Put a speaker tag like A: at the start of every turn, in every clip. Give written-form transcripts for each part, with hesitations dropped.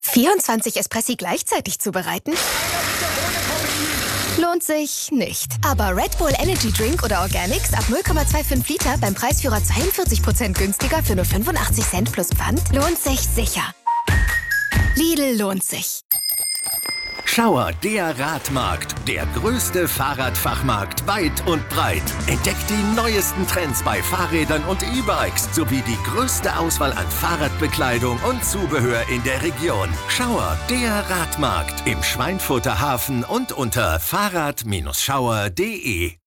A: 24 Espressi gleichzeitig zubereiten? Lohnt sich nicht. Aber Red Bull Energy Drink oder Organics ab 0,25 Liter beim Preisführer 42% günstiger für nur 85 Cent plus Pfand lohnt sich sicher. Lidl lohnt sich.
B: Schauer, der Radmarkt, der größte Fahrradfachmarkt weit und breit. Entdeckt die neuesten Trends bei Fahrrädern und E-Bikes sowie die größte Auswahl an Fahrradbekleidung und Zubehör in der Region. Schauer, der Radmarkt im Schweinfurter Hafen und unter fahrrad-schauer.de.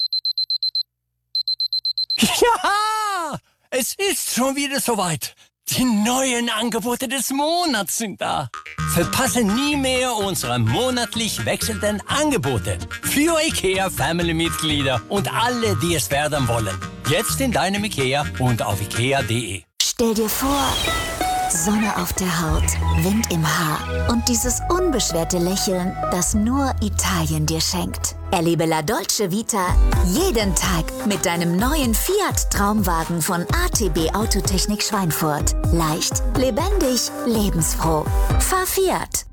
C: Ja, es ist schon wieder soweit. Die neuen Angebote des Monats sind da. Verpasse nie mehr unsere monatlich wechselnden Angebote für IKEA-Family-Mitglieder und alle, die es werden wollen. Jetzt in deinem IKEA und auf ikea.de.
D: Stell dir vor, Sonne auf der Haut, Wind im Haar und dieses unbeschwerte Lächeln, das nur Italien dir schenkt. Erlebe La Dolce Vita jeden Tag mit deinem neuen Fiat Traumwagen von ATB Autotechnik Schweinfurt. Leicht, lebendig, lebensfroh. Fahr Fiat.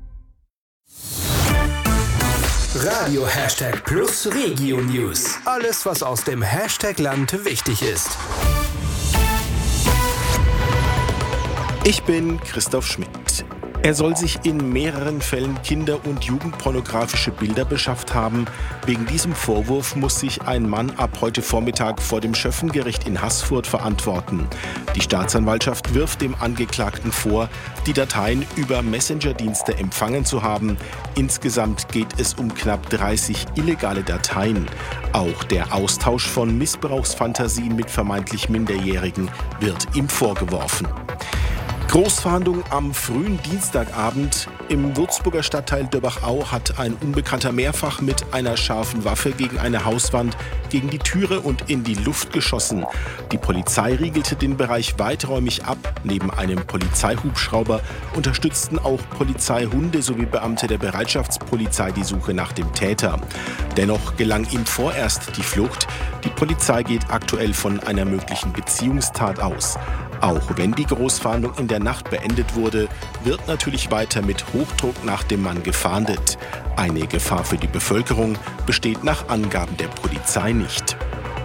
E: Radio #Plus Regio News. Alles, was aus dem Hashtag-Land wichtig ist.
F: Ich bin Christoph Schmidt. Er soll sich in mehreren Fällen kinder- und jugendpornografische Bilder beschafft haben. Wegen diesem Vorwurf muss sich ein Mann ab heute Vormittag vor dem Schöffengericht in Haßfurt verantworten. Die Staatsanwaltschaft wirft dem Angeklagten vor, die Dateien über Messenger-Dienste empfangen zu haben. Insgesamt geht es um knapp 30 illegale Dateien. Auch der Austausch von Missbrauchsfantasien mit vermeintlich Minderjährigen wird ihm vorgeworfen. Großfahndung am frühen Dienstagabend. Im Würzburger Stadtteil Döbach-Au hat ein Unbekannter mehrfach mit einer scharfen Waffe gegen eine Hauswand, gegen die Türe und in die Luft geschossen. Die Polizei riegelte den Bereich weiträumig ab. Neben einem Polizeihubschrauber unterstützten auch Polizeihunde sowie Beamte der Bereitschaftspolizei die Suche nach dem Täter. Dennoch gelang ihm vorerst die Flucht. Die Polizei geht aktuell von einer möglichen Beziehungstat aus. Auch wenn die Großfahndung in der Nacht beendet wurde, wird natürlich weiter mit Hochdruck nach dem Mann gefahndet. Eine Gefahr für die Bevölkerung besteht nach Angaben der Polizei nicht.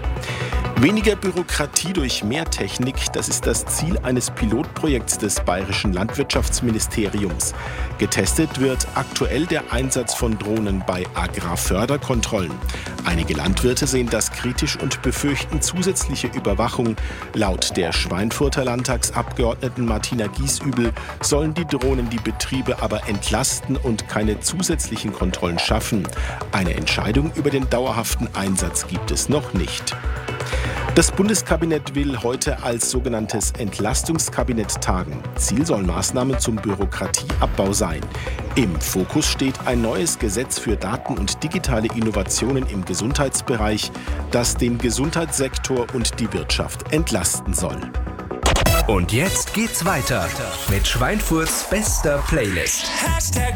F: Weniger Bürokratie durch mehr Technik, das ist das Ziel eines Pilotprojekts des Bayerischen Landwirtschaftsministeriums. Getestet wird aktuell der Einsatz von Drohnen bei Agrarförderkontrollen. Einige Landwirte sehen das kritisch und befürchten zusätzliche Überwachung. Laut der Schweinfurter Landtagsabgeordneten Martina Giesübel sollen die Drohnen die Betriebe aber entlasten und keine zusätzlichen Kontrollen schaffen. Eine Entscheidung über den dauerhaften Einsatz gibt es noch nicht. Das Bundeskabinett will heute als sogenanntes Entlastungskabinett tagen. Ziel sollen Maßnahmen zum Bürokratieabbau sein. Im Fokus steht ein neues Gesetz für Daten- und digitale Innovationen im Gesundheitsbereich, das den Gesundheitssektor und die Wirtschaft entlasten soll.
E: Und jetzt geht's weiter mit Schweinfurts bester Playlist.